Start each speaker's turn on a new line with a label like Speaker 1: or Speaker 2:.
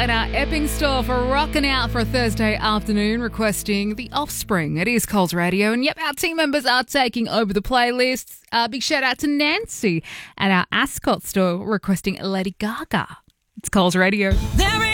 Speaker 1: and our Epping store for rocking out for a Thursday afternoon, requesting The Offspring. It is Coles Radio, and yep, our team members are taking over the playlists. Big shout out to Nancy at our Ascot store requesting Lady Gaga. It's Coles Radio.
Speaker 2: There